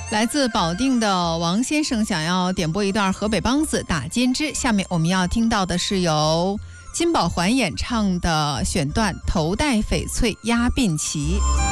来自保定的王先生想要点播一段河北梆子《打尖枝》，下面我们要听到的是由金宝环演唱的选段《头戴翡翠压鬓旗》。